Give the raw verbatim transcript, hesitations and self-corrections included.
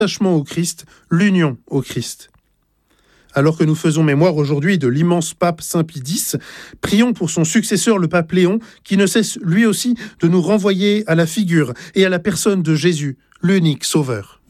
l'attachement au Christ, l'union au Christ. Alors que nous faisons mémoire aujourd'hui de l'immense pape Saint Pie X, prions pour son successeur le pape Léon, qui ne cesse lui aussi de nous renvoyer à la figure et à la personne de Jésus, l'unique sauveur.